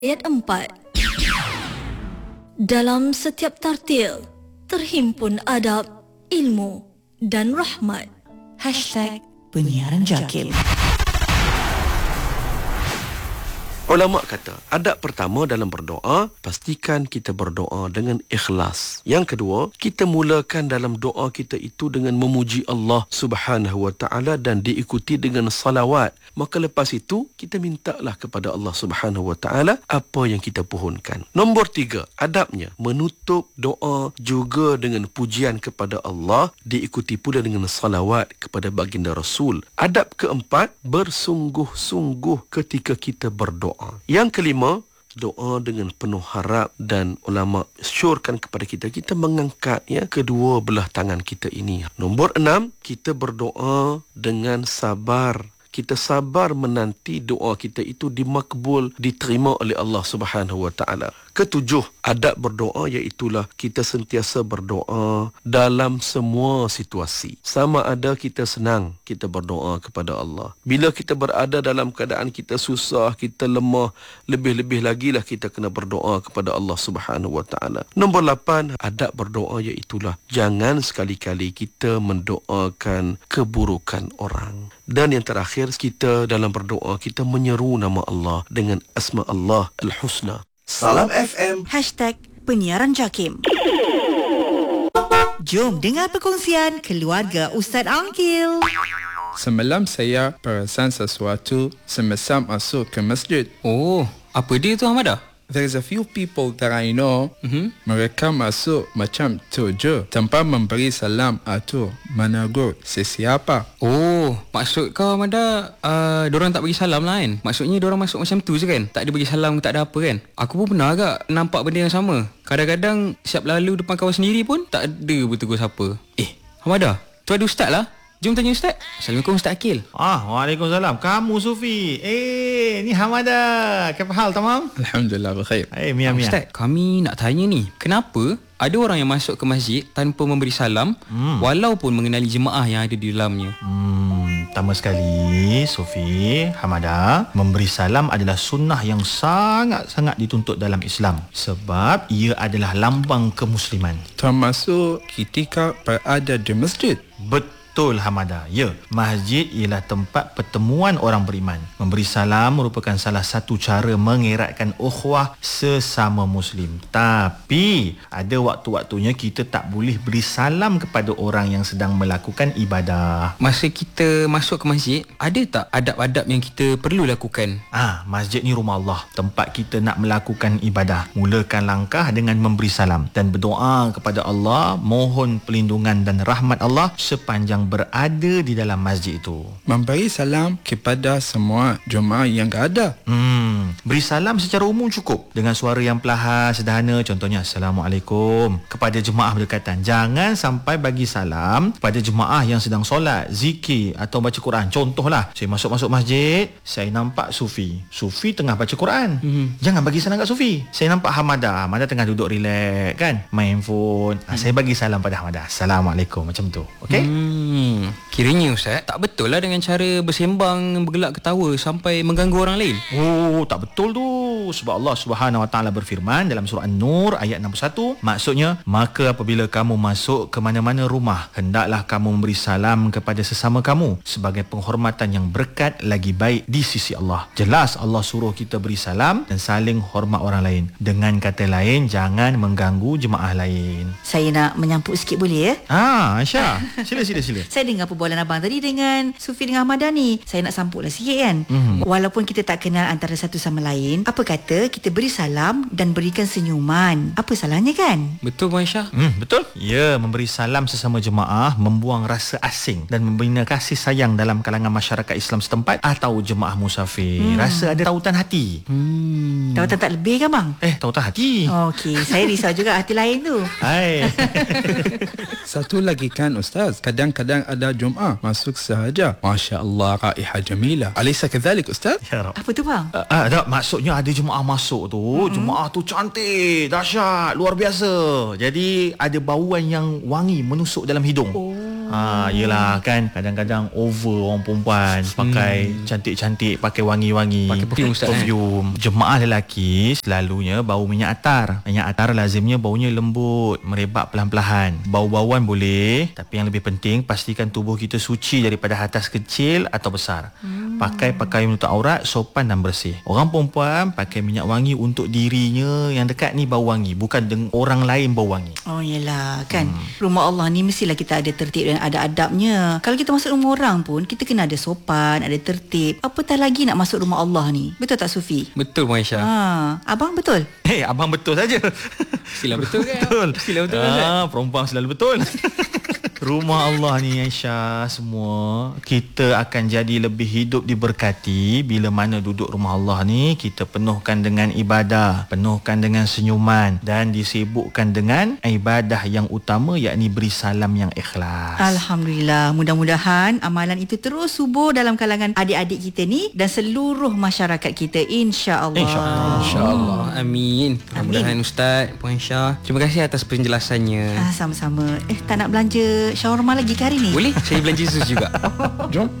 Ayat 4. Dalam setiap tartil terhimpun adab, ilmu dan rahmat. #penyiaran Jakim. Ulama kata, adab pertama dalam berdoa, pastikan kita berdoa dengan ikhlas. Yang kedua, kita mulakan dalam doa kita itu dengan memuji Allah Subhanahu Wa Taala dan diikuti dengan salawat. Maka lepas itu, kita mintalah kepada Allah Subhanahu Wa Taala apa yang kita pohonkan. Nombor 3, adabnya menutup doa juga dengan pujian kepada Allah, diikuti pula dengan salawat kepada baginda Rasul. Adab keempat, bersungguh-sungguh ketika kita berdoa. Yang kelima, doa dengan penuh harap, dan ulama syorkan kepada kita mengangkat kedua belah tangan kita ini. Nombor 6, kita berdoa dengan sabar. Kita sabar menanti doa kita itu dimakbul, diterima oleh Allah Subhanahu Wa Taala. Ketujuh, adab berdoa iaitulah kita sentiasa berdoa dalam semua situasi. Sama ada kita senang, kita berdoa kepada Allah. Bila kita berada dalam keadaan kita susah, kita lemah, lebih-lebih lagi lah kita kena berdoa kepada Allah Subhanahu Wa Taala. Nombor 8, adab berdoa iaitulah jangan sekali-kali kita mendoakan keburukan orang. Dan yang terakhir, kita dalam berdoa kita menyeru nama Allah dengan asma Allah Al-Husna. Salam FM. #penyiaran Jakim. Jom dengar perkongsian keluarga Ustaz Angkil. Semalam saya perasan sesuatu semasa masuk ke masjid. Oh, apa dia tu Hamadah? There's a few people that I know, mereka masuk macam tu je, tanpa memberi salam atau menegur sesiapa. Oh, maksud kau Hamadah, diorang tak bagi salam lah kan? Maksudnya diorang masuk macam tu je kan? Tak ada bagi salam, tak ada apa kan? Aku pun pernah agak nampak benda yang sama. Kadang-kadang siap lalu depan kawan sendiri pun tak ada bertegur siapa. Hamadah, tu ada ustaz lah. Jom tanya Ustaz. Assalamualaikum Ustaz Akil. Waalaikumsalam. Kamu Sufi. Ni Hamadah. Apa hal, tamam? Alhamdulillah, berkhair. Mia. Ustaz, kami nak tanya ni. Kenapa ada orang yang masuk ke masjid tanpa memberi salam walaupun mengenali jemaah yang ada di dalamnya? Pertama sekali, Sufi, Hamadah, memberi salam adalah sunnah yang sangat-sangat dituntut dalam Islam. Sebab ia adalah lambang kemusliman. Termasuk ketika berada di masjid. Betul Hamadah. Ya, masjid ialah tempat pertemuan orang beriman. Memberi salam merupakan salah satu cara mengeratkan ukhuwah sesama Muslim. Tapi ada waktu-waktunya kita tak boleh beri salam kepada orang yang sedang melakukan ibadah. Masa kita masuk ke masjid, ada tak adab-adab yang kita perlu lakukan? Masjid ni rumah Allah, tempat kita nak melakukan ibadah. Mulakan langkah dengan memberi salam dan berdoa kepada Allah, mohon perlindungan dan rahmat Allah sepanjang berada di dalam masjid itu. Memberi salam kepada semua jemaah yang ada. Beri salam secara umum cukup dengan suara yang perlahan, sederhana. Contohnya Assalamualaikum kepada jemaah berdekatan. Jangan sampai bagi salam kepada jemaah yang sedang solat, zikir atau baca Quran. Contohlah, saya masuk masjid, saya nampak Sufi tengah baca Quran. Jangan bagi salam kat Sufi. Saya nampak Hamadah tengah duduk relax kan, main phone. Saya bagi salam pada Hamadah. Assalamualaikum, macam tu. Okey? Kiranya Ustaz, tak betul lah dengan cara bersembang, bergelak ketawa sampai mengganggu orang lain. Tak betul tu. Sebab Allah Subhanahu Wa Taala berfirman dalam surah An-Nur ayat 61, maksudnya, maka apabila kamu masuk ke mana-mana rumah, hendaklah kamu memberi salam kepada sesama kamu sebagai penghormatan yang berkat lagi baik di sisi Allah. Jelas Allah suruh kita beri salam dan saling hormat orang lain. Dengan kata lain, jangan mengganggu jemaah lain. Saya nak menyampuk sikit boleh ya? Aisyah, sila. Saya dengar perbualan abang tadi dengan Sufi dengan Hamadah ni. Saya nak sampuklah sikit kan. Walaupun kita tak kenal antara satu sama lain, apa kata kita beri salam dan berikan senyuman? Apa salahnya kan? Betul Puan Aisyah? Betul. Ya, memberi salam sesama jemaah membuang rasa asing dan membina kasih sayang dalam kalangan masyarakat Islam setempat atau jemaah musafir. Rasa ada tautan hati. Tautan tak lebih kan bang? Tautan hati. Okey, saya risau juga hati lain tu. Hai. Satu lagi kan Ustaz, kadang-kadang ada jemaah masuk sahaja, Masya Allah, raihah jamilah. Alaysa kadhalik Ustaz? Ya Rab. Apa tu bang? Tak, maksudnya ada jemaah masuk tu, jemaah tu cantik, dahsyat, luar biasa. Jadi ada bauan yang wangi menusuk dalam hidung. Yelah kan, kadang-kadang over orang perempuan pakai cantik-cantik, pakai wangi-wangi, Pakai perfume, Ustaz, perfume. Jemaah lelaki selalunya bau minyak atar. Minyak atar lazimnya baunya lembut, merebak pelan-pelan. Bau-bauan boleh, tapi yang lebih penting pastikan tubuh kita suci daripada hadas kecil atau besar. Pakai pakaian menutup aurat, sopan dan bersih. Orang perempuan pakai minyak wangi untuk dirinya yang dekat ni bau wangi, bukan orang lain bau wangi. Oh yelah kan, rumah Allah ni mestilah kita ada tertib dan ada adabnya. Kalau kita masuk rumah orang pun, kita kena ada sopan, ada tertib. Apatah lagi nak masuk rumah Allah ni. Betul tak Sufi? Betul Puan Aisyah. Abang betul? Abang betul saja. Mestilah betul kan? Betul. Mestilah betul kan? Perempuan selalu betul. Rumah Allah ni Aisyah, semua kita akan jadi lebih hidup diberkati bila mana duduk rumah Allah ni kita penuhkan dengan ibadah, penuhkan dengan senyuman dan disibukkan dengan ibadah yang utama, yakni beri salam yang ikhlas. Alhamdulillah, mudah-mudahan amalan itu terus subur dalam kalangan adik-adik kita ni dan seluruh masyarakat kita, insya-Allah. InsyaAllah. Amin. Mudah-mudahan Ustaz, Puan Aisyah, terima kasih atas penjelasannya. Sama-sama. Tak nak belanja shawarma lagi ke hari ni? Boleh? Saya belanja sus juga. Jom.